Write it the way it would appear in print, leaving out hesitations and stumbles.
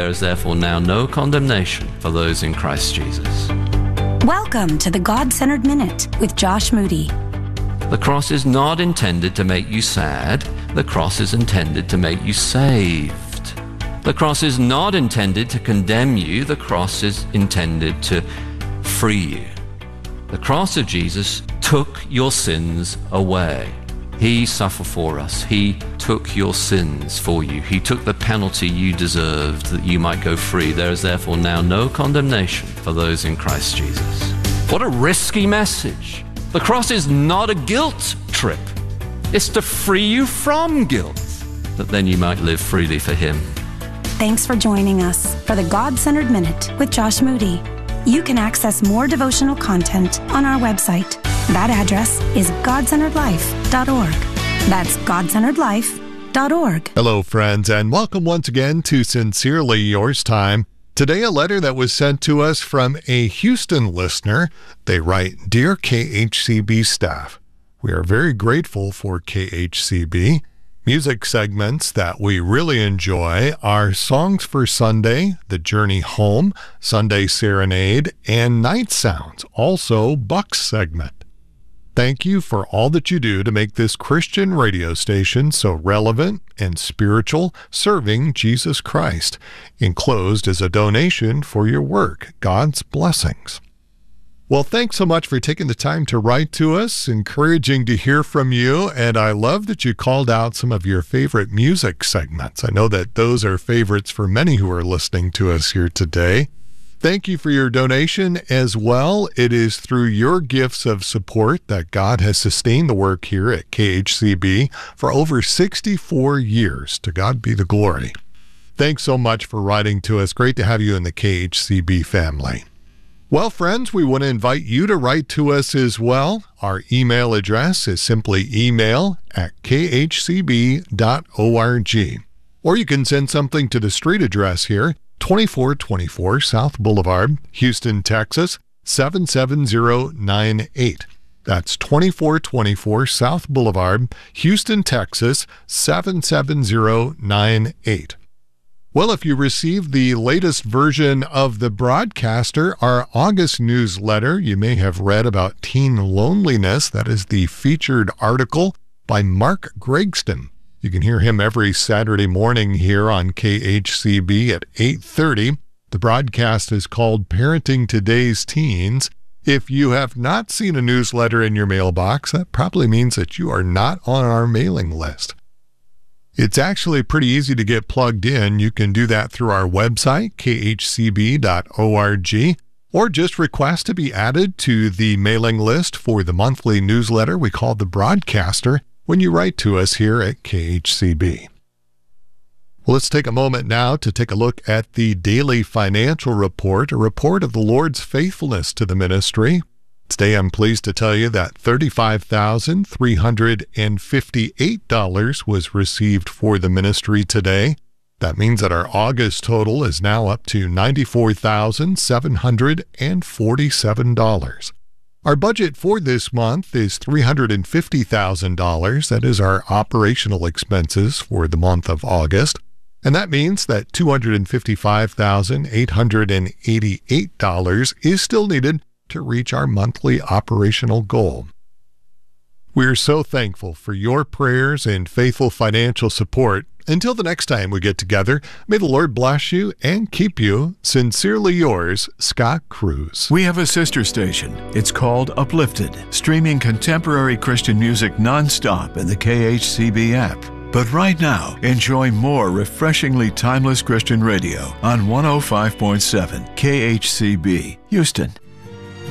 There is therefore now no condemnation for those in Christ Jesus. Welcome to the God-Centered Minute with Josh Moody. The cross is not intended to make you sad. The cross is intended to make you saved. The cross is not intended to condemn you. The cross is intended to free you. The cross of Jesus took your sins away. He suffered for us. He took your sins for you. He took the penalty you deserved that you might go free. There is therefore now no condemnation for those in Christ Jesus. What a risky message. The cross is not a guilt trip. It's to free you from guilt, that then you might live freely for Him. Thanks for joining us for the God-Centered Minute with Josh Moody. You can access more devotional content on our website. That address is godcenteredlife.org. That's godcenteredlife.org. Hello, friends, and welcome once again to Sincerely Yours Time. Today, a letter that was sent to us from a Houston listener. They write, Dear KHCB staff, we are very grateful for KHCB. Music segments that we really enjoy are Songs for Sunday, The Journey Home, Sunday Serenade, and Night Sounds, also Buck's segment. Thank you for all that you do to make this Christian radio station so relevant and spiritual, serving Jesus Christ. Enclosed is a donation for your work. God's blessings. Well, thanks so much for taking the time to write to us. Encouraging to hear from you, and I love that you called out some of your favorite music segments. I know that those are favorites for many who are listening to us here today. Thank you for your donation as well. It is through your gifts of support that God has sustained the work here at KHCB for over 64 years. To God be the glory. Thanks so much for writing to us. Great to have you in the KHCB family. Well, friends, we want to invite you to write to us as well. Our email address is simply email@khcb.org. Or you can send something to the street address here, 2424 South Boulevard, Houston, Texas, 77098. That's 2424 South Boulevard, Houston, Texas, 77098. Well, if you received the latest version of The Broadcaster, our August newsletter, you may have read about teen loneliness. That is the featured article by Mark Gregston. You can hear him every Saturday morning here on KHCB at 8:30. The broadcast is called Parenting Today's Teens. If you have not seen a newsletter in your mailbox, that probably means that you are not on our mailing list. It's actually pretty easy to get plugged in. You can do that through our website, khcb.org, or just request to be added to the mailing list for the monthly newsletter we call The Broadcaster when you write to us here at KHCB. Well, let's take a moment now to take a look at the daily financial report, a report of the Lord's faithfulness to the ministry. Today, I'm pleased to tell you that $35,358 was received for the ministry today. That means that our August total is now up to $94,747. Our budget for this month is $350,000. That is our operational expenses for the month of August. And that means that $255,888 is still needed to reach our monthly operational goal. We're so thankful for your prayers and faithful financial support. Until the next time we get together, may the Lord bless you and keep you. Sincerely yours, Scott Cruz. We have a sister station. It's called Uplifted, streaming contemporary Christian music nonstop in the KHCB app. But right now, enjoy more refreshingly timeless Christian radio on 105.7 KHCB, Houston.